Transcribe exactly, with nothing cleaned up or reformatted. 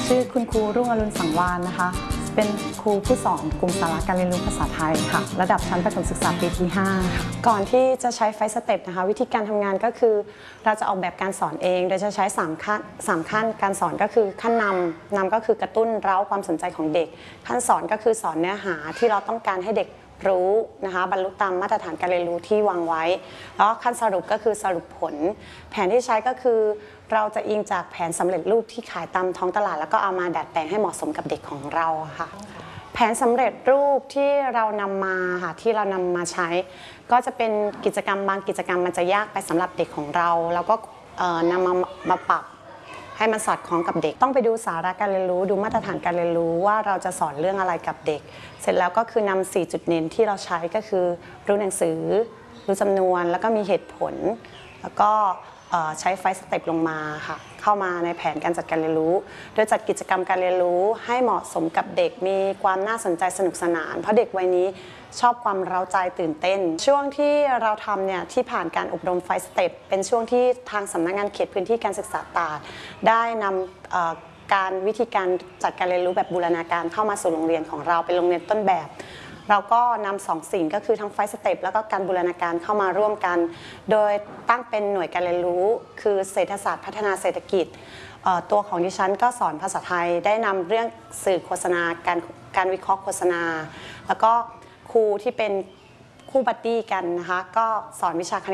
ชื่อคุณครูรุ่งอรุณสังวานนะคะเป็นครูผู้สอนกลุ่มสาระการเรียนรู้ภาษาไทยค่ะระดับชั้นประถมศึกษาปีที่ห้าค่ะก่อนที่จะใช้ไฟสเต็ปนะคะวิธีการทำงานก็คือเราจะออกแบบการสอนเองโดยจะใช้สามขั้นสามขั้นการสอนก็คือขั้นนำนำก็คือกระตุ้นเร้าความสนใจของเด็กขั้นสอนก็คือสอนเนื้อหาที่เราต้องการให้เด็กรู้นะคะบรรลุตามมาตรฐานการเรียนรู้ที่วางไว้แล้วขั้นสรุปก็คือสรุปผลแผนที่ใช้ก็คือเราจะอิงจากแผนสำเร็จรูปที่ขายตามท้องตลาดแล้วก็เอามาดัดแปลงให้เหมาะสมกับเด็กของเราค่ะแผนสำเร็จรูปที่เรานำมาค่ะที่เรานำมาใช้ก็จะเป็นกิจกรรมบางกิจกรรมมันจะยากไปสำหรับเด็กของเราแล้วก็นำมามาปรับให้มันสอดคล้องกับเด็กต้องไปดูสาระการเรียนรู้ดูมาตรฐานการเรียนรู้ว่าเราจะสอนเรื่องอะไรกับเด็กเสร็จแล้วก็คือนำสี่จุดเน้นที่เราใช้ก็คือรู้หนังสือรู้จำนวนแล้วก็มีเหตุผลแล้วก็ใช้ไฟสเต็ปลงมาค่ะเข้ามาในแผนการจัดการเรียนรู้โดยจัดกิจกรรมการเรียนรู้ให้เหมาะสมกับเด็กมีความน่าสนใจสนุกสนานเพราะเด็กวัยนี้ชอบความเร้าใจตื่นเต้นช่วงที่เราทำเนี่ยที่ผ่านการอบรมไฟสเต็ปเป็นช่วงที่ทางสำนักงานเขตพื้นที่การศึกษาตราดได้นำการวิธีการจัดการเรียนรู้แบบบูรณาการเข้ามาสู่โรงเรียนของเราเป็นโรงเรียนต้นแบบเราก็นำสองสิ่งก็คือทั้งไฟสเต็ปแล้วก็การบูรณาการเข้ามาร่วมกันโดยตั้งเป็นหน่วยการเรียนรู้คือเศรษฐศาสตร์พัฒนาเศรษฐกิจตัวของดิฉันก็สอนภาษาไทยได้นำเรื่องสื่อโฆษณาการการวิเคราะห์โฆษณาแล้วก็ครูที่เป็นคู่บัดดี้กันนะคะก็สอนวิชาคณิต